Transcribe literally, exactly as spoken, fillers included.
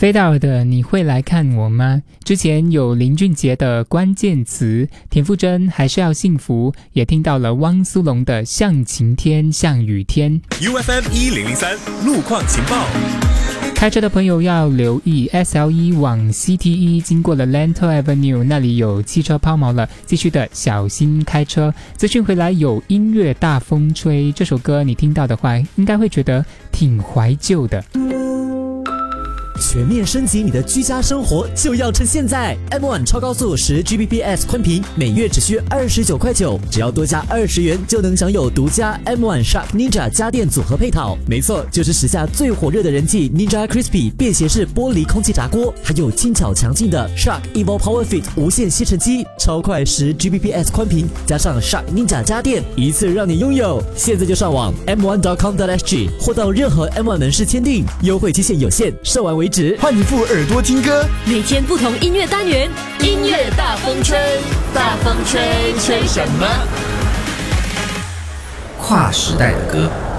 飞到的你会来看我吗？之前有林俊杰的关键词，田馥甄还是要幸福，也听到了汪苏泷的像晴天像雨天。 U F M 一零零三路况情报。 开车的朋友要留意 S L 一 往 C T 一 经过了 Lentor Avenue， 那里有汽车抛锚了，继续的小心开车。资讯回来有音乐大风吹，这首歌你听到的话应该会觉得挺怀旧的。 全面升级你的居家生活就要趁现在 M 一 超高速 十 G B P S 宽频每月只需二十九块九，只要多加二十元就能享有独家 M 一 Shark Ninja 家电组合配套。没错，就是时下最火热的人气 Ninja Crispy 便携式玻璃空气炸锅，还有轻巧强劲的 Shark Evo Power Fit 无线吸尘机，超快 十 G B P S 宽频加上 Shark Ninja 家电，一次让你拥有。现在就上网 M 一 点 com 点 S G 或到任何 M 一 门市签订，优惠期限有限，售完为止。 换你副耳朵听歌， 每天不同音乐单元，音乐大风吹，大风吹，吹什么？ 跨时代的歌。